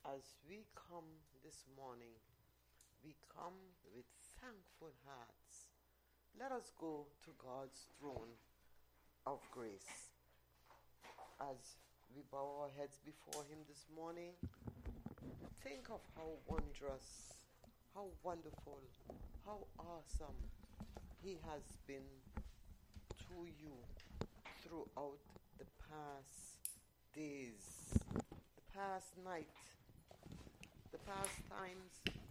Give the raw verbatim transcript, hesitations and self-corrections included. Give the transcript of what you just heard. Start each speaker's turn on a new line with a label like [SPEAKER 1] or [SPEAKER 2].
[SPEAKER 1] As we come this morning, we come with thankful hearts. Let us go to God's throne of grace. As we bow our heads before Him this morning, think of how wondrous, how wonderful, how awesome He has been to you throughout the past days, the past night, the past times